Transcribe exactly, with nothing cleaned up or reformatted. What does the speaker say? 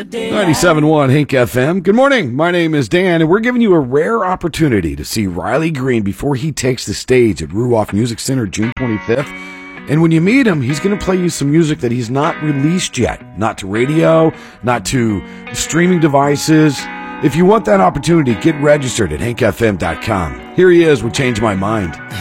ninety-seven point one Hink F M. Good morning. My name is Dan, and we're giving you a rare opportunity to see Riley Green before he takes the stage at Ruoff Music Center June twenty-fifth. And when you meet him, he's going to play you some music that he's not released yet. Not to radio, not to streaming devices. If you want that opportunity, get registered at hank f m dot com. Here he is with Change My Mind.